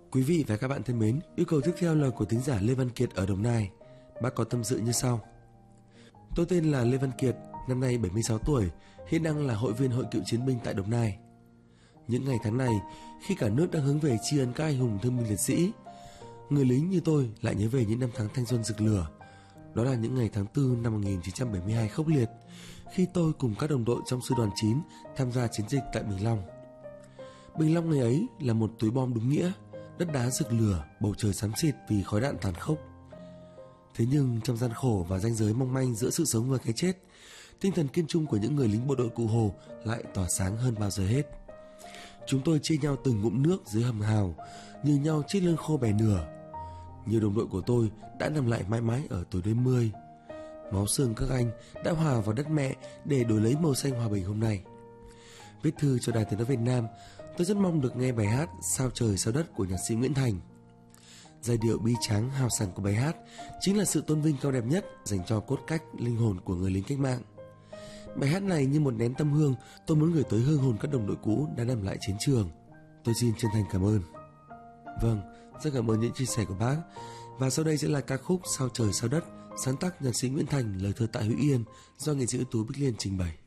Quý vị và các bạn thân mến, yêu cầu tiếp theo là của thính giả Lê Văn Kiệt ở Đồng Nai. Bác có tâm sự như sau. Tôi tên là Lê Văn Kiệt, năm nay 76 tuổi, hiện đang là hội viên Hội Cựu Chiến binh tại Đồng Nai. Những ngày tháng này, khi cả nước đang hướng về tri ân các anh hùng thương binh liệt sĩ, người lính như tôi lại nhớ về những năm tháng thanh xuân rực lửa. Đó là những ngày tháng 4 năm 1972 khốc liệt, khi tôi cùng các đồng đội trong sư đoàn 9 tham gia chiến dịch tại Bình Long. Bình Long ngày ấy là một túi bom đúng nghĩa, đất đá rực lửa, bầu trời xám xịt vì khói đạn tàn khốc. Thế nhưng trong gian khổ và ranh giới mong manh giữa sự sống và cái chết, tinh thần kiên trung của những người lính bộ đội Cụ Hồ lại tỏa sáng hơn bao giờ hết. Chúng tôi chia nhau từng ngụm nước dưới hầm hào, như nhau chiếc lưng khô bè nửa. Nhiều đồng đội của tôi đã nằm lại mãi mãi ở tuổi đêm 10. Máu xương các anh đã hòa vào đất mẹ để đổi lấy màu xanh hòa bình hôm nay. Viết thư cho Đài Tiếng nói Việt Nam, tôi rất mong được nghe bài hát Sao trời sao đất của nhạc sĩ Nguyễn Thành. Giai điệu bi tráng hào sảng của bài hát chính là sự tôn vinh cao đẹp nhất dành cho cốt cách, linh hồn của người lính cách mạng. Bài hát này như một nén tâm hương tôi muốn gửi tới hương hồn các đồng đội cũ đã nằm lại chiến trường. Tôi xin chân thành cảm ơn. Vâng, rất cảm ơn những chia sẻ của bác. Và sau đây sẽ là ca khúc Sao trời sao đất, sáng tác nhạc sĩ Nguyễn Thành, lời thơ Tạ Hữu Yên do nghệ sĩ ưu tú Bích Liên trình bày.